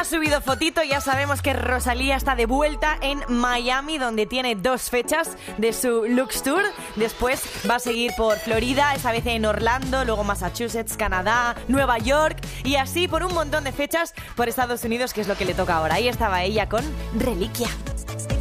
subido fotito, ya sabemos que Rosalía está de vuelta en Miami, donde tiene 2 fechas de su Lux Tour. Después va a seguir por Florida, esta vez en Orlando, luego Massachusetts, Canadá, Nueva York y así por un montón de fechas por Estados Unidos, que es lo que le toca ahora. Ahí estaba ella con Reliquia.